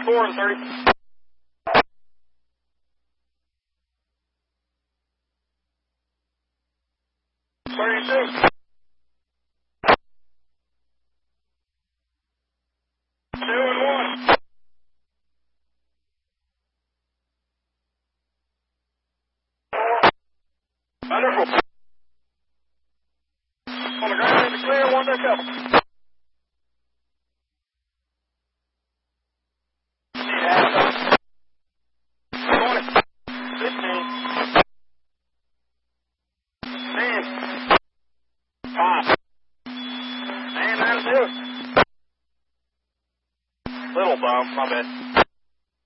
34 and 30. 32. 2 and 1. Wonderful. On the ground, it's clear, 1 to couple. Yeah. 20. 15. 10. 5. And that'll do it. Little bump, my bad.